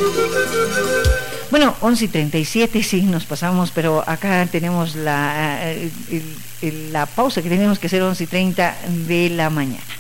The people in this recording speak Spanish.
Bueno, 11:37, sí, nos pasamos, pero acá tenemos la pausa que tenemos que hacer 11:30 de la mañana.